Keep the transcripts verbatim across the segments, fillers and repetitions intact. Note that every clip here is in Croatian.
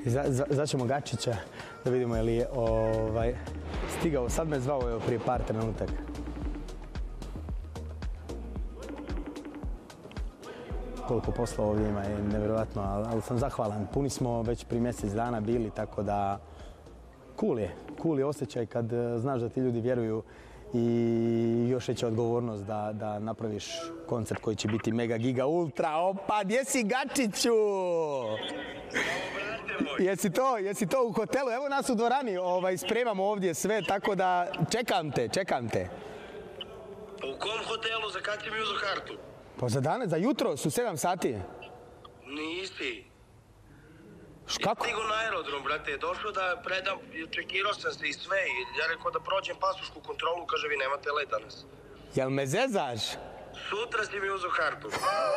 Zvaćemo Gačića da vidimo je li je ovaj, stigao. Sad me zvao evo, prije par trenutaka. Koliko posla ovdje ima je nevjerojatno, ali, ali sam zahvalan. Puni smo već prije mjesec dana bili, tako da cool je. Cool je osjećaj kad znaš da ti ljudi vjeruju i još veća odgovornost da, da napraviš koncert koji će biti mega giga ultra. Opa, gdje si Gačiću? Jesi to, jesi to u hotelu? Evo nas u dvorani, ovaj, spremamo ovdje sve, tako da čekam te, čekam te. U kom hotelu, za kad si mi uzeo kartu? Pa za danas, za jutro, su sedam sati. Nisi. Kako? Stigo na aerodrom, brate, došao da predam, čekirao sam se i sve, i ja rekao da prođem pasušku kontrolu, kaže vi nemate let danas. Jel me zezaš? Sutra si mi uzeo kartu.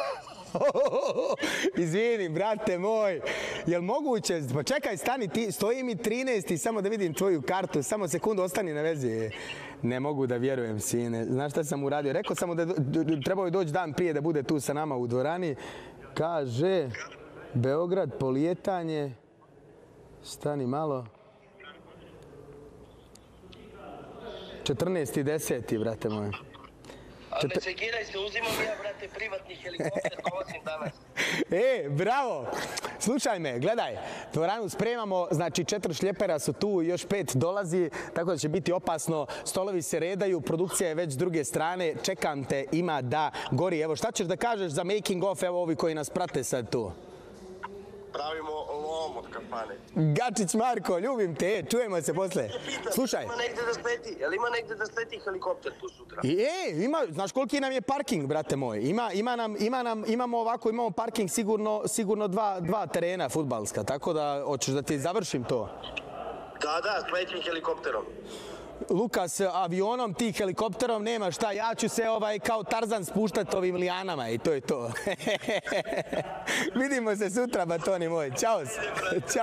Izvini, brate moj, jel moguće? Pa čekaj, stani, ti, stoji mi trinaesti, samo da vidim tvoju kartu, samo sekundu, ostani na vezi. Ne mogu da vjerujem, sine. Znaš šta sam uradio? Rekao sam mu da trebao je doći dan prije da bude tu sa nama u dvorani. Kaže, Beograd, polijetanje, stani malo. četrnaesti deseti, brate moj. Ali ne čekiraj se, uzimam ja, brate, privatni helikopter, dolazim danas. E, bravo! Slušaj me, gledaj, dvoranu spremamo, znači četiri šljepera su tu, još pet dolazi, tako da će biti opasno, stolovi se redaju, produkcija je već s druge strane, čekam te, ima da gori. Evo, šta ćeš da kažeš za making of, evo ovi koji nas prate sad tu? Pravimo lom od kafane. Gačić Marko, ljubim te, čujemo se posle. Slušaj. Ima negde da sleti, jel ima negde da sleti helikopter tu sutra? I, e, ima, znaš koliki nam je parking, brate moj? Ima, ima nam, ima nam, imamo ovako, imamo parking sigurno, sigurno dva, dva terena fudbalska, tako da, hoćeš da ti završim to? Da, da, s sledećim helikopterom. Lukas, avionom, ti helikopterom, nema šta, ja ću se ovaj kao Tarzan spuštati ovim lijanama i to je to. Vidimo se sutra, batoni moj. Ćao. Ćao.